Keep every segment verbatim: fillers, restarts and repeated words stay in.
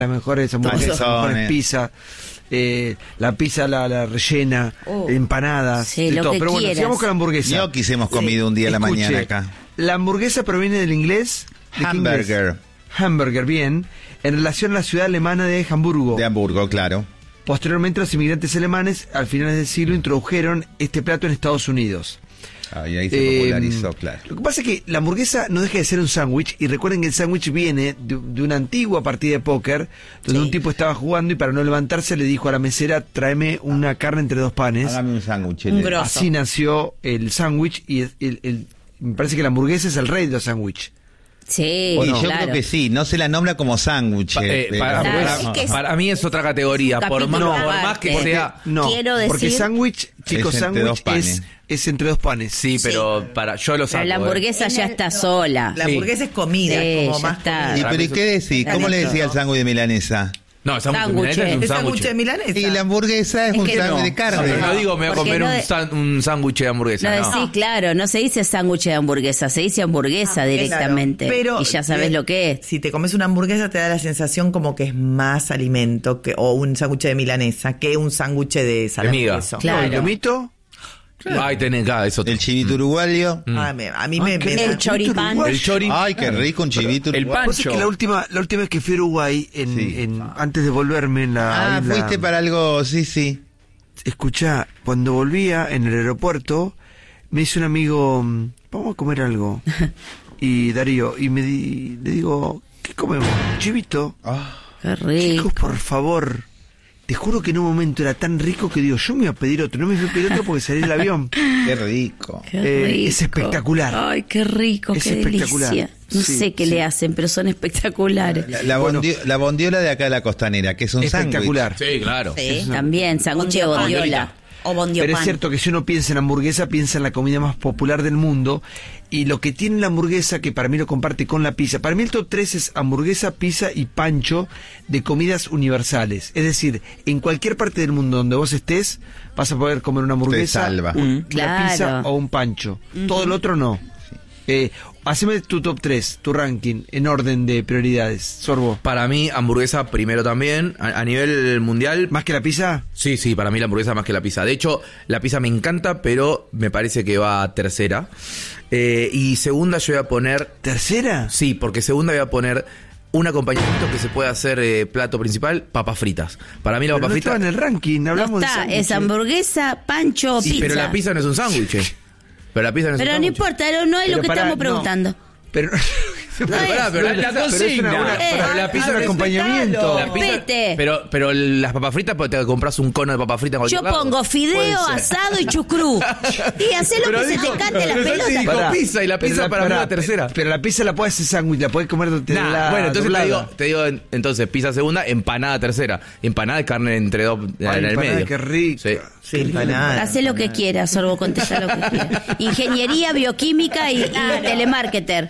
las mejores hamburguesas, las mejores Calzones. pizzas, eh, la pizza la, la rellena, Oh. empanadas, Sí, de lo todo. que Pero bueno, quieras. sigamos con la hamburguesa. Ñoquis hemos comido un día a la Escuche, mañana acá. La hamburguesa proviene del inglés. ¿De qué inglés? Hamburger. Hamburger, bien. En relación a la ciudad alemana de Hamburgo. De Hamburgo, claro. Posteriormente, los inmigrantes alemanes, al finales del siglo, introdujeron este plato en Estados Unidos. Ah, y ahí se Eh, popularizó, claro. Lo que pasa es que la hamburguesa no deja de ser un sándwich, y recuerden que el sándwich viene de, de una antigua partida de póker, donde Sí. un tipo estaba jugando y para no levantarse le dijo a la mesera, tráeme una carne entre dos panes. Hágame un sándwich. Un de- grosso. Así nació el sándwich, y el- el- el- me parece que la hamburguesa es el rey de los sándwiches. Sí, Y yo claro. creo que sí, no se la nombra como sándwich. Pa- eh, eh, para, Claro, para- es que es- para mí es otra categoría. Es un Por más, capítulo por más aparte. que Porque- sea. No, Quiero porque decir- sándwich, chicos, Es entre dos sándwich panes. es, es entre dos panes. Sí, pero para yo lo saco. Pero la eh. hamburguesa ya está sola. La Sí. hamburguesa es comida, Sí, como ya más está. comida. ¿Y pero ¿y qué decís? ¿Cómo le decía el sándwich de milanesa? No, el sándwich de Sándwich. milanesa es un ¿Es sándwich sándwich. de milanesa? Y la hamburguesa es, Es un que sándwich no. de No, carne. pero no digo me voy a Porque comer no un, de- san- un sándwich de hamburguesa. No, No, sí, claro, no se dice sándwich de hamburguesa, se dice hamburguesa Ah, directamente. claro. Pero y ya sabes eh, lo que es. Si te comes una hamburguesa te da la sensación como que es más alimento que o un sándwich de milanesa que un sándwich de salame miga. queso. Claro. ¿El lomito? Ahí tenés acá, eso. El chivito uruguayo. Ah, me- a mí Ay, me, qué me da- El choripán. El chori. Ay, qué rico un chivito El uruguayo. pan. Vos sabés que la última, la última vez que fui a Uruguay, en, Sí. en- antes de volverme en la... Ah, en la- fuiste para algo, sí, sí. Escuchá, cuando volvía en el aeropuerto, me dice un amigo, mm, vamos a comer algo. Y Darío, y me di, le digo, ¿qué comemos? Chivito. Ah, Qué rico. Chicos, por favor. Te juro que en un momento era tan rico que digo, yo me iba a pedir otro. No me fui a pedir otro porque salí del avión. qué rico. Qué Eh, rico. es espectacular. Ay, qué rico, Es qué espectacular. delicia. No Sí, sé qué sí. le hacen, pero son espectaculares. La, la Bueno. bondio- la bondiola de acá de la costanera, que es un sándwich. Espectacular. Sí, claro. Sí, también, sándwich de bondiola. o bondiopan. Pero es cierto que si uno piensa en hamburguesa, piensa en la comida más popular del mundo. Y lo que tiene la hamburguesa, que para mí lo comparte con la pizza, para mí el top tres es hamburguesa, pizza y pancho de comidas universales. Es decir, en cualquier parte del mundo donde vos estés, vas a poder comer una hamburguesa, salva. un- Mm, una claro. pizza o un pancho. Todo el otro no. Eh, haceme tu top tres, tu ranking, en orden de prioridades. Sorbo. Para mí, hamburguesa primero también. A, a nivel mundial. ¿Más que la pizza? Sí, sí, para mí la hamburguesa más que la pizza. De hecho, la pizza me encanta, pero me parece que va a tercera. Eh, y segunda yo voy a poner... ¿Tercera? Sí, porque segunda voy a poner un acompañamiento que se puede hacer eh, plato principal, papas fritas. Para mí la Pero papa no frita... estaba en el ranking, No hablamos está, de es sándwiches. hamburguesa, pancho o Sí, pizza. pero la pizza no es un sándwich. eh. Pero la pizza no es Pero un no sándwich. importa, no, no es Pero lo que pará, estamos no. preguntando. Pero, Pero pará, pero la, la pero es una- consigna. una- Eh, pará, la pizza es un ah, acompañamiento. La pizza- Respete. pero, pero las papas fritas, pues te compras un cono de papas fritas en cualquier Yo lado. pongo fideo, Puede ser. asado y chucrú. Y hacé lo Pero que dijo- se te cante la pero Santi pelota. dijo Pará, pizza y la pero pizza para mí la tercera. Pero la pizza la puedes hacer sándwich, la puedes comer de Nah, la bueno, entonces te doblada. digo, te digo, en- entonces, pizza segunda, empanada tercera. Empanada de carne entre dos en el empanada, medio. qué rico. Sí. Sí, empanada. Hacé lo que quieras, Sorbo, contesta lo que quieras. Ingeniería, bioquímica y, y telemarketer.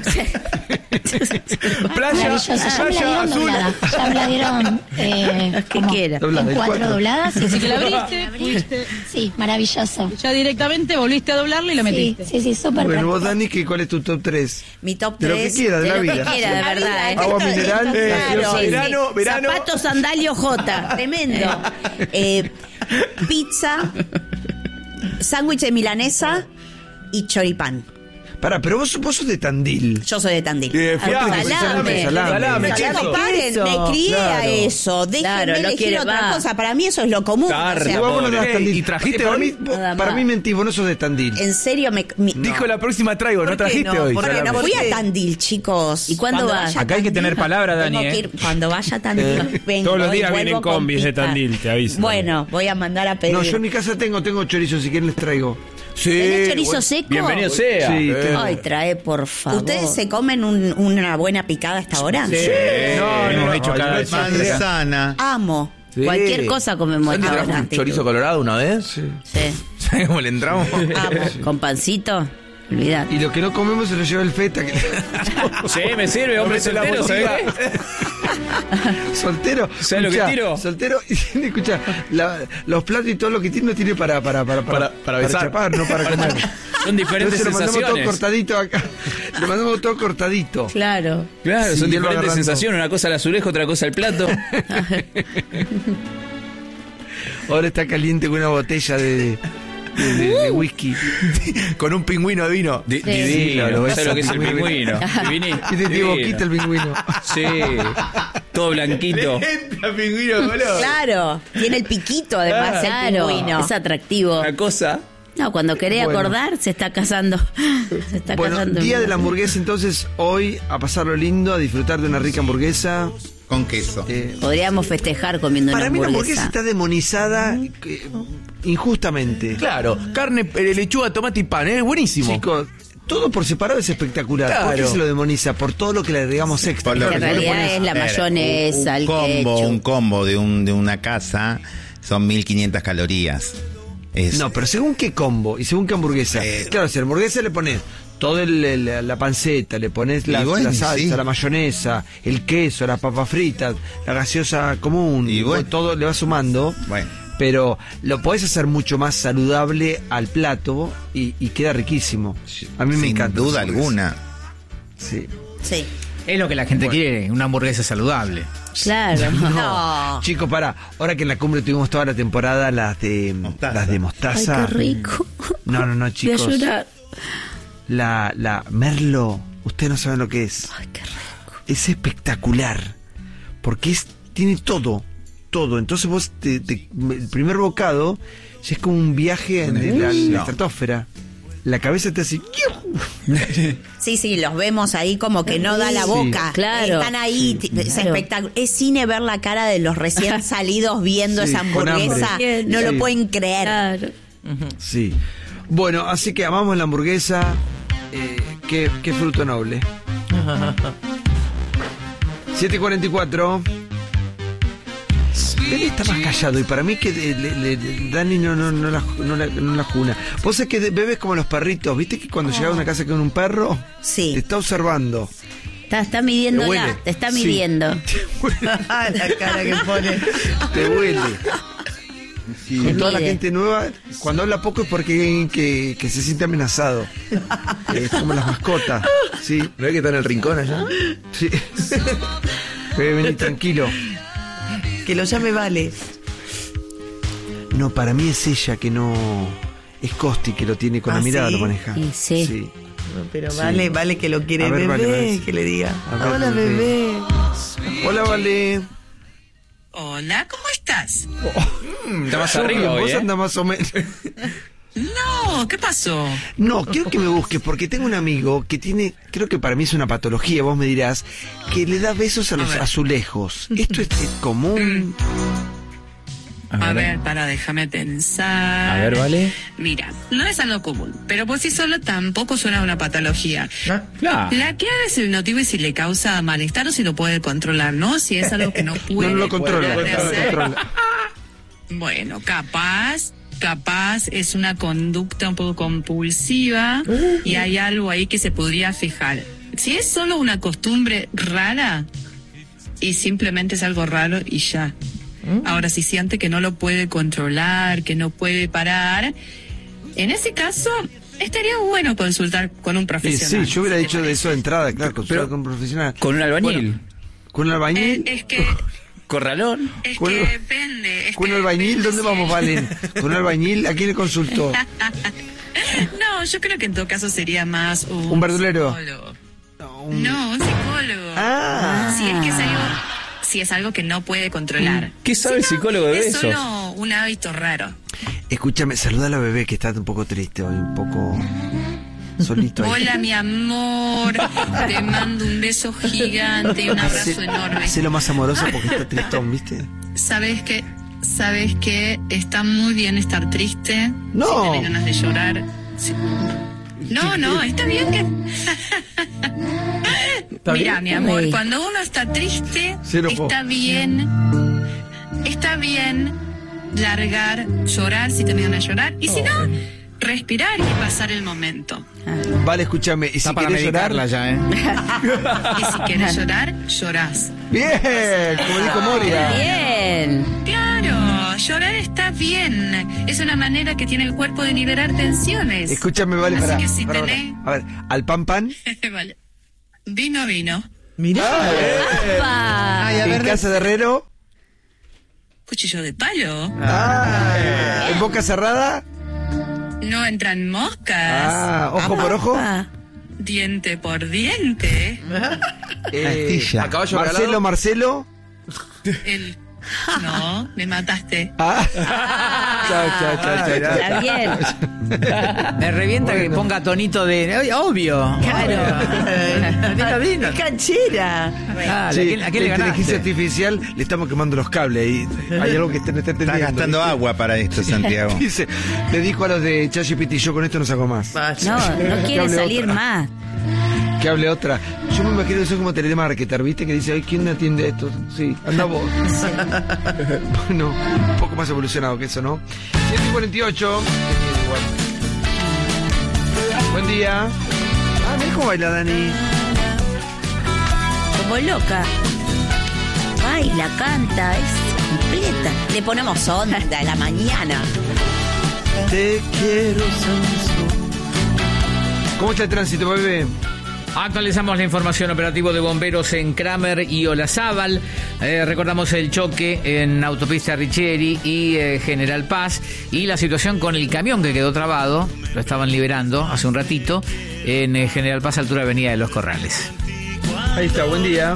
Playa, Maravilloso, ya me la playa dieron azul. doblada. Ya me la dieron eh, Lo que como quiera. Doblada, en el cuatro, cuatro. dobladas. Sí, sí, que la sí. abriste, fuiste, Sí, maravilloso. ya directamente volviste a doblarla y la Sí, metiste. sí, sí, súper Bueno, vos, práctico. Dani, ¿qué- ¿cuál es tu top tres? Mi top De lo que tres. quieras, de, De la lo que vida. quiera, de verdad. ¿eh? Agua mineral, Claro, gaseosa. sí, sí. Verano, verano. Zapato, sandalio, J. Tremendo. Eh, pizza, sándwich de milanesa y choripán. Pará, pero vos, vos sos de Tandil. Yo soy de Tandil. Eh, Salame, salame, salame. salame, Chicos, queso. paren, me crié a Claro. eso. Déjenme Claro, no elegir quiere otra más. cosa. Para mí eso es lo común. Carne, O sea, Igual vos no pobre. das Tandil. ¿Y trajiste Eh, para hoy? mí, vos- Nada para más. mí mentís, vos no sos de Tandil. en serio, me, mi- Dijo la próxima traigo, ¿no ¿Por qué trajiste no? hoy? Porque Salame. no fui ¿Por qué? a Tandil, chicos. ¿Y cuándo Cuando vas? vaya a Acá hay que Tandil, tener palabra, Dani, tengo que ¿eh? ir- cuando vaya a Tandil, vengo Todos los días y vienen vuelvo con combis de pizza. Tandil, te aviso. Bueno, voy a mandar a pedir. No, yo en mi casa tengo, tengo chorizo, si quieren les traigo. Sí. ¿Tenés chorizo bueno. seco? Bienvenido sea. Sí, Eh. tengo. Ay, trae, por favor. ¿Ustedes se comen un- una buena picada hasta ahora? No, no, hemos hecho cada vez más. Manzana. Amo. Sí. Cualquier cosa comemos ¿Santi ahora. trajo un chorizo colorado una vez? Sí. Sí. ¿Sabes cómo le entramos? Amo. Con pancito, olvidate. Y lo que no comemos se lo lleva el feta. Que... Sí, me sirve, hombre Comete la soltero, botica. ¿sabes qué? soltero. ¿Sabes lo que escuchá, tiro? Soltero. Y escucha, los platos y todo lo que tiene no tiene para para para Para- para besar. chapar, no para comer. Son diferentes Entonces lo mandamos todo sensaciones. cortadito acá. Lo mandamos todo cortadito. Claro. Claro, Sí, son y él va diferentes agarrando. sensaciones. Una cosa el azulejo, otra cosa el plato. Ahora está caliente con una botella de, de, de- de whisky. Con un pingüino de vino. Di- Sí. Divino. Claro, ¿Sabes lo que es el muy bien. pingüino? Divini- Y te tiene divino. boquita el pingüino. Sí. Todo blanquito. pingüino de color. Claro, tiene el piquito además el Claro, pingüino. es atractivo. Una cosa. No, cuando querés Bueno. acordar, se está casando. Se está Bueno, casando. día de la hamburguesa, entonces, hoy a pasarlo lindo, a disfrutar de una rica hamburguesa. Con queso. Eh, Podríamos festejar comiendo para una mí la hamburguesa. hamburguesa está demonizada eh, injustamente. Claro, carne, eh, lechuga, tomate y pan, es buenísimo. Chicos, todo por separado es espectacular. ¿Por qué Claro. se lo demoniza? Por todo lo que le agregamos extra. Por lo En que realidad le pones- es la a ver, mayonesa, el un combo, ketchup. un combo de un de una casa son mil quinientas calorías. Es, No, pero según qué combo y según qué hamburguesa. Eh. Claro, si a la hamburguesa le pones todo el- el- la panceta, le pones la, Y bueno, la salsa, sí. la mayonesa, el queso, las papas fritas, la gaseosa común, Y bueno. todo le va sumando. Bueno. Pero lo podés hacer mucho más saludable al plato y, y queda riquísimo. A mí me sin encanta. duda la hamburguesa. alguna. Sí. Sí. Es lo que la gente quiere, una hamburguesa saludable. Claro. No. Chicos, para, ahora que en la cumbre tuvimos toda la temporada las de Mostaza. las de Ay, mostaza. qué rico. No, no, no, Voy a chicos. llorar. La, la Merlo, ustedes no saben lo que es. Ay, qué rico. Es espectacular. Porque es, tiene todo, todo. Entonces vos, te- te- el primer bocado, ya es como un viaje en la, la No. estratosfera. La cabeza te hace... Sí, sí, los vemos ahí como que no da la Sí. boca. Claro. Están ahí, Sí. t- es Claro. espectacular. Es cine ver la cara de los recién salidos viendo Sí, esa con hamburguesa. hambre. No Sí. lo pueden creer. Claro. Sí. Bueno, así que amamos la hamburguesa. Eh, qué, qué fruto noble. siete y cuarenta y cuatro. Bebe está más callado y para mí que le- le- le- Dani no, no, no, la, no, la, no la juna. Vos sabés que Bebe es como los perritos. ¿Viste que cuando llegás a una casa con un perro? Sí. Te está observando. Está, está midiendo Te huele. ya, te está Sí. midiendo. la cara que pone. Te huele. Te Con toda la mide. gente nueva, cuando habla poco es porque hay alguien que, que se siente amenazado. Es como las mascotas. Sí, ¿No es que está en el rincón allá? sí. Bebe, vení tranquilo. Que lo llame Vale. No, para mí es ella que no. Es Costi que lo tiene con ¿Ah, la mirada, sí? lo maneja. Y sí. Pero Sí. Vale, Vale que lo quiere. A ver, Bebé, Vale, Vale. que le diga. A ver, Hola, bebé. bebé. Hola, Vale. Hola, ¿cómo estás? Está más arriba hoy, Vos ¿eh? andás más o menos. No, ¿qué pasó? No, quiero que me busques porque tengo un amigo que tiene, creo que para mí es una patología, vos me dirás, que le da besos a los ver. azulejos. ¿Esto es, es común? A ver, para, déjame pensar. A ver, ¿vale? Mira, no es algo común, pero por sí solo tampoco suena a una patología. Claro. La clave es el motivo y si le causa malestar o si lo puede controlar, ¿no? Si es algo que no puede. No, no lo controla. dejar de No lo hacer. controla. Bueno, capaz, capaz es una conducta un poco compulsiva y hay algo ahí que se podría fijar. Si es solo una costumbre rara y simplemente es algo raro y ya. Ahora, si siente que no lo puede controlar, que no puede parar, en ese caso estaría bueno consultar con un Sí, profesional. sí, yo hubiera ¿te dicho de parece? eso de entrada, claro, consultar Pero- con un profesional. Con un albañil. Bueno, con un Eh, albañil. es que, Corralón. es Con- que depende. es ¿Con un que albañil? depende ¿Dónde si- vamos, Valen? ¿Con un albañil? ¿A quién le consultó? No, yo creo que en todo caso sería más un... ¿Un verdulero? psicólogo. No, un- No, un psicólogo. Ah. Si es que es algo, si es algo que no puede controlar. ¿Qué sabe el Si no, psicólogo de es besos? solo un hábito raro. Escúchame, saluda a la bebé que está un poco triste hoy, un poco solito ahí. Hola, mi amor. Te mando un beso gigante y un abrazo enorme. Hacelo más amoroso porque está tristón, ¿viste? Sabes que, sabes que está muy bien estar triste. No. Si tenés ganas de llorar. Sí. No, no, está bien que. Mira, mi amor, Ay. cuando uno está triste, Se enojó. está bien. Está bien largar, llorar si te dan a llorar. Y si no, respirar y pasar el momento. Vale, escúchame, y si Está para querés llorar... medicarla ya, ¿eh? Y si quieres llorar, llorás. Bien, como dijo Moria. Bien. Claro, Llorar está bien. Es una manera que tiene el cuerpo de liberar tensiones. Escúchame, vale, Así para. que si tenés... A ver, al pan pan. Vale. Vino, vino. Mirá. Pa. Ay, a En ver, casa de herrero. Cuchillo de palo. Ah, en boca cerrada. No entran moscas. Ah, ojo por ojo. Pa. Diente por diente. Eh, Astilla. A caballo Marcelo, regalado. Marcelo. El... No, me mataste. Ah. Chao, chao, chao, chao, chao. Está bien. Me revienta que ponga tonito de. "Ay, obvio. Claro. Dino, dino. ¡Qué canchera! Ah, Sí, ¿a quién, a quién le la inteligencia ganaste? artificial le estamos quemando los cables ahí. Hay algo que está, está Está entendiendo. gastando ¿viste? agua para esto, Santiago. Dice, le dijo a los de ChatGPT, yo con esto no saco más. Vaya. No, no Que quiere hable salir otra. más. Que hable otra. Yo me imagino que soy como telemarketer, ¿viste? Que dice, ay, ¿quién atiende esto? Sí, anda vos. Bueno, un poco más evolucionado que eso, ¿no? ciento cuarenta y ocho. Igual. Buen día. Ah, mira cómo baila Dani. Como loca. Baila, canta, es completa. Le ponemos onda a la mañana. Te quiero, Sansón. ¿Cómo está el tránsito, bebé? Actualizamos la información operativo de bomberos en Kramer y Olazábal. Eh, recordamos el choque en autopista Richieri y eh, General Paz y la situación con el camión que quedó trabado. Lo estaban liberando hace un ratito en eh, General Paz, altura de Avenida de los Corrales. Ahí está, buen día.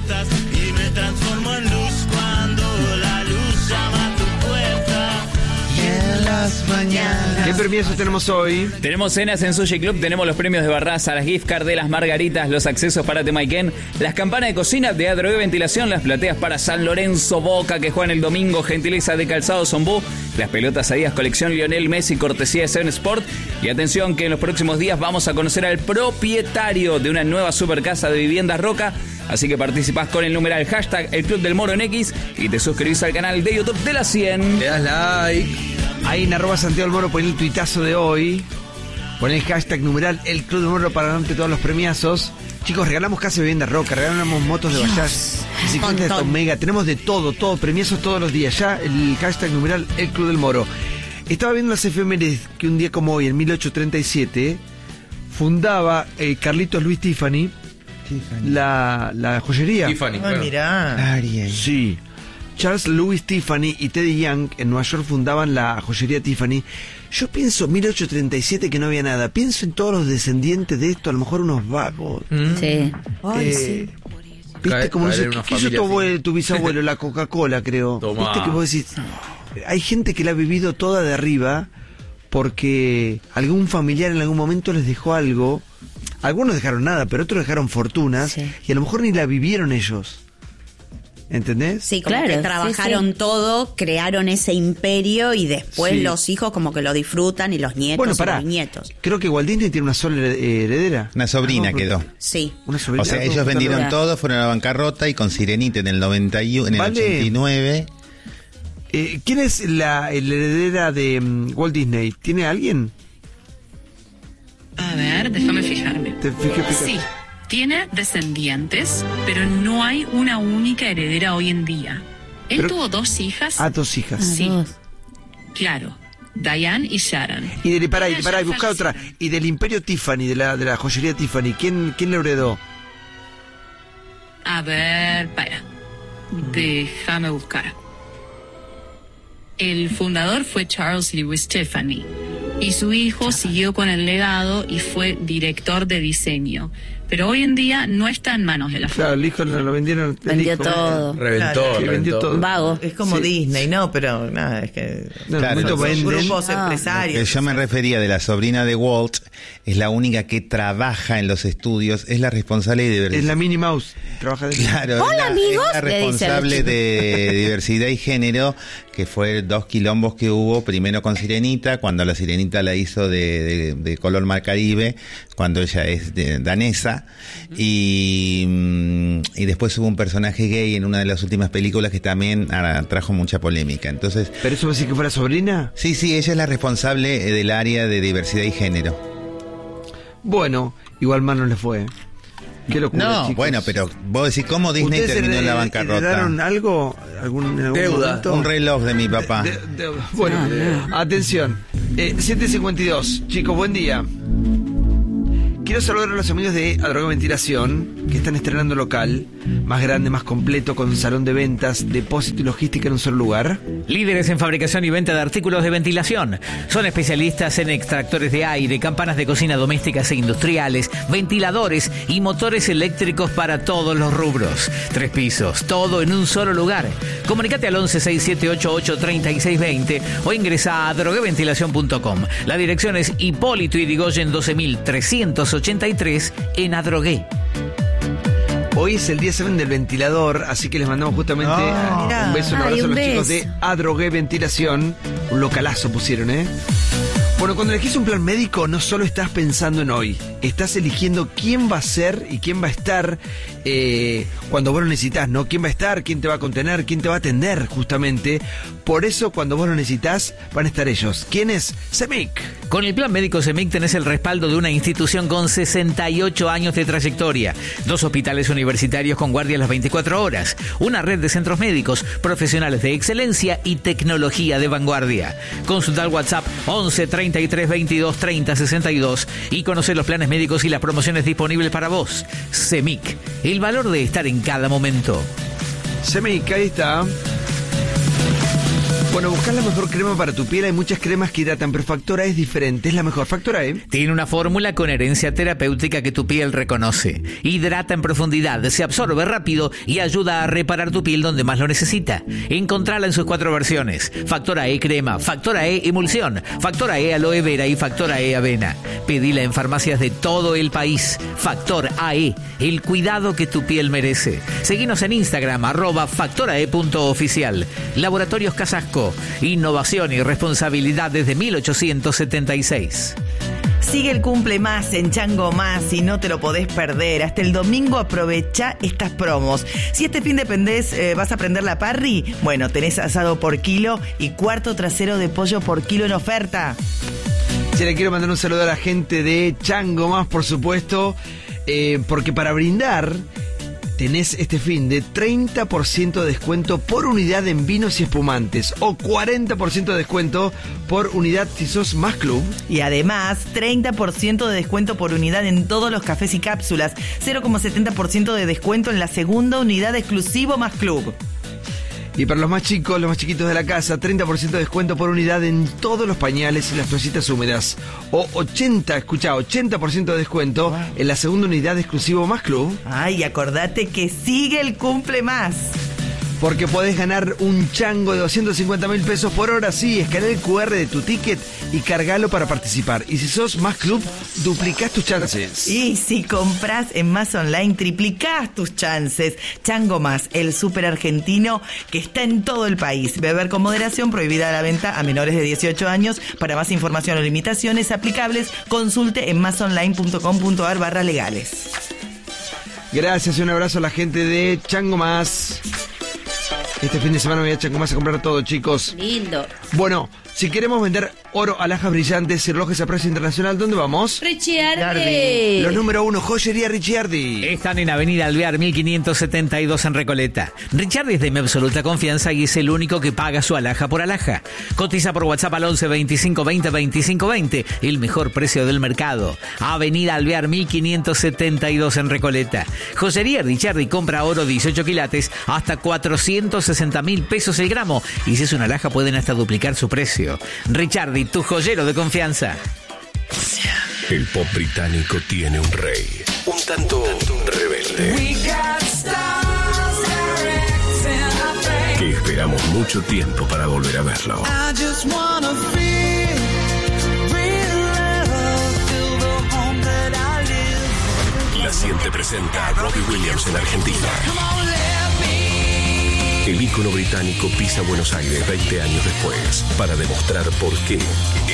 ¿Qué permisos tenemos hoy? Tenemos cenas en Sushi Club, tenemos los premios de Barraza, las gift cards de las margaritas, los accesos para Temaiken, las campanas de cocina, teatro de ventilación, las plateas para San Lorenzo, Boca, que juegan el domingo, gentileza de Calzado Zombú, las pelotas Adidas colección Lionel Messi, cortesía de Seven Sport. Y atención que en los próximos días vamos a conocer al propietario de una nueva supercasa de viviendas Roca. Así que participás con el numeral hashtag El Club del Moro en X y te suscribís al canal de YouTube de la cien. Le das like. Ahí en arroba Santiago del Moro poné el tuitazo de hoy. Poné el hashtag numeral El Club del Moro para ganarte todos los premiazos. Chicos, regalamos casa de vivienda Roca, regalamos motos de Bayash, bicicletas de Omega, tenemos de todo, todo, premiazos todos los días. Ya el hashtag numeral El Club del Moro. Estaba viendo las efemérides que un día como hoy, en mil ochocientos treinta y siete, fundaba eh, Carlitos Luis Tiffany, la, la joyería. Tiffany, Ay, claro. mirá. Sí. Charles Louis Tiffany y Teddy Young en Nueva York fundaban la joyería Tiffany. Yo pienso mil ochocientos treinta y siete que no había nada. Pienso en todos los descendientes de esto, a lo mejor unos vagos. Sí. Ay, Eh, sí. ¿Viste Cae- como no caer sé en una qué hizo familia tu, así. abuelo, tu bisabuelo? La Coca-Cola, creo. Tomá. ¿Viste que vos decís? Hay gente que la ha vivido toda de arriba porque algún familiar en algún momento les dejó algo. Algunos dejaron nada, pero otros dejaron fortunas Sí. y a lo mejor ni la vivieron ellos. ¿Entendés? Sí, como Claro, que sí, trabajaron sí. todo, crearon ese imperio y después Sí. los hijos como que lo disfrutan y los nietos Bueno, y pará. los nietos. Creo que Walt Disney tiene una sola hered- heredera. Una sobrina Ah, no, quedó. Sí. Una sobrina. O sea, Ah, ellos no, vendieron perdón. todo, fueron a la bancarrota y con Sirenita en el noventa y uno, en el Vale. ochenta y nueve. Eh, ¿Quién es la, la heredera de mm, Walt Disney? ¿Tiene alguien? A ver, déjame fijarme. Te fijé, fíjate. Sí, tiene descendientes, pero no hay una única heredera hoy en día. Él Pero- tuvo dos hijas. Ah, dos hijas. Sí, Dos. claro. Diane y Sharon. Y de, pará, y, Ellas pará, y ya busca otra. fallecieron. Y del imperio Tiffany, de la, de la joyería Tiffany, ¿quién, quién le heredó? A ver, para. Déjame buscar. El fundador fue Charles Lewis Tiffany y su hijo siguió con el legado y fue director de diseño. Pero hoy en día no está en manos de la Claro, el hijo lo, lo vendieron. el Vendió hijo. todo. Reventó, Claro, que vendió reventó. todo. Vago. Es como Sí. Disney, ¿no? Pero nada, es que... No, en Claro, el momento son venden. Grupos Ah. empresarios. Que yo me refería de la sobrina de Walt, es la única que trabaja en los estudios, es la responsable de diversidad. Es la Minnie Mouse. Trabaja de Claro, Hola, es la, amigos, es la le dice a los responsable chicos. de diversidad y género, que fue dos quilombos que hubo, primero con Sirenita, cuando la Sirenita la hizo de, de- de color mar Caribe, cuando ella es de- danesa, y, mm, y después hubo un personaje gay en una de las últimas películas que también ah, trajo mucha polémica. Entonces, ¿Pero eso va a decir que fue la sobrina? sí, sí, ella es la responsable eh, del área de diversidad y género. Bueno, igual mal no le fue. Qué locura, No, chicos. bueno, pero vos decís, ¿cómo Disney ¿Ustedes terminó en la hered- bancarrota? ¿Heredaron algo? ¿Algún, en algún Deuda. momento? Un reloj de mi papá. De- de- bueno, atención. Eh, siete cincuenta y dos. Chicos, buen día. Quiero saludar a los amigos de Adrogué Ventilación, que están estrenando local, más grande, más completo, con salón de ventas, depósito y logística en un solo lugar. Líderes en fabricación y venta de artículos de ventilación. Son especialistas en extractores de aire, campanas de cocina domésticas e industriales, ventiladores y motores eléctricos para todos los rubros. Tres pisos, todo en un solo lugar. Comunicate al once seis siete ocho ocho tres seis dos cero o ingresa a adrogué ventilación punto com. La dirección es Hipólito Yrigoyen doce mil trescientos ochenta y tres en Adrogué. Hoy es el día saben del ventilador, así que les mandamos justamente Ah, mirá. un beso, un Ay, abrazo a un los chicos beso. de Adrogué Ventilación. Un localazo pusieron, ¿eh? Bueno, cuando elegís un plan médico no solo estás pensando en hoy, estás eligiendo quién va a ser y quién va a estar eh, cuando vos lo necesitas, ¿no? ¿Quién va a estar? ¿Quién te va a contener? ¿Quién te va a atender? Justamente. Por eso cuando vos lo necesitas van a estar ellos. ¿Quién es? CEMIC. Con el plan médico CEMIC tenés el respaldo de una institución con sesenta y ocho años de trayectoria, dos hospitales universitarios con guardia las veinticuatro horas, una red de centros médicos, profesionales de excelencia y tecnología de vanguardia. Consulta al WhatsApp once treinta y tres veintidós treinta sesenta y dos y conocer los planes médicos y las promociones disponibles para vos. CEMIC, el valor de estar en cada momento. CEMIC, ahí está. Bueno, buscar la mejor crema para tu piel. Hay muchas cremas que hidratan, pero Factora E es diferente. Es la mejor. Factora E. Tiene una fórmula con herencia terapéutica que tu piel reconoce. Hidrata en profundidad, se absorbe rápido y ayuda a reparar tu piel donde más lo necesita. Encontrala en sus cuatro versiones. Factora E crema, Factora E emulsión, Factora E aloe vera y Factora E avena. Pedila en farmacias de todo el país. Factor A E, el cuidado que tu piel merece. Seguinos en Instagram, arroba factorae punto oficial. Laboratorios Casasco. Innovación y responsabilidad desde mil ochocientos setenta y seis. Sigue el cumple más en Chango Más y no te lo podés perder. Hasta el domingo aprovecha estas promos. Si este fin de pendés eh, vas a prender la parry, bueno, tenés asado por kilo y cuarto trasero de pollo por kilo en oferta. Se le quiero mandar un saludo a la gente de Chango Más, por supuesto, eh, porque para brindar tenés este fin de treinta por ciento de descuento por unidad en vinos y espumantes o cuarenta por ciento de descuento por unidad si sos Más Club. Y además, treinta por ciento de descuento por unidad en todos los cafés y cápsulas. cero coma setenta por ciento de descuento en la segunda unidad exclusivo Más Club. Y para los más chicos, los más chiquitos de la casa, treinta por ciento de descuento por unidad en todos los pañales y las toallitas húmedas. O ochenta, escucha, ochenta por ciento de descuento wow. en la segunda unidad exclusivo Más Club. Ay, acordate que sigue el cumple más. Porque podés ganar un chango de doscientos cincuenta mil pesos por hora. Sí, escanea el cu erre de tu ticket y cargalo para participar. Y si sos Más Club, duplicás tus chances. Y si compras en Más Online, triplicás tus chances. Chango Más, el súper argentino que está en todo el país. Beber con moderación, prohibida la venta a menores de dieciocho años. Para más información o limitaciones aplicables, consulte en más online punto com punto ar barra legales. Gracias y un abrazo a la gente de Chango Más. Este fin de semana me voy a Chango Más a comprar todo, chicos. Lindo. Bueno, si queremos vender oro, alhajas brillantes y relojes a precio internacional, ¿dónde vamos? Ricciardi. Los número uno, Joyería Ricciardi. Están en Avenida Alvear mil quinientos setenta y dos en Recoleta. Ricciardi es de mi absoluta confianza y es el único que paga su alhaja por alhaja. Cotiza por WhatsApp al once veinticinco veinte veinticinco veinte, el mejor precio del mercado. Avenida Alvear mil quinientos setenta y dos en Recoleta. Joyería Ricciardi compra oro dieciocho quilates hasta cuatrocientos sesenta mil pesos el gramo y si es una alhaja pueden hasta duplicar su precio. Ricciardi, tu joyero de confianza. El pop británico tiene un rey, un tanto rebelde, que esperamos mucho tiempo para volver a verlo. La Siente presenta a Robbie Williams en Argentina. El ícono británico pisa Buenos Aires veinte años después para demostrar por qué